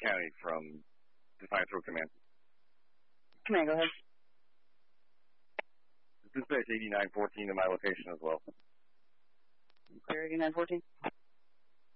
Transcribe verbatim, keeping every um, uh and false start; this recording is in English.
County from Defiance Road Command. Command, go ahead. Dispatch eighty-nine fourteen to my location as well. Clear eighty-nine fourteen.